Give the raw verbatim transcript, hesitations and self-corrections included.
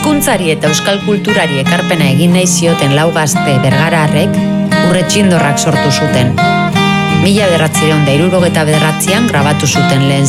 Hizkuntzari eta euskal kulturari ekarpena egin nahi zioten lau gazte bergararrek urretxindorrak sortu zuten. Mila bederatziehun eta hirurogeita bederatzian grabatu zuten lehen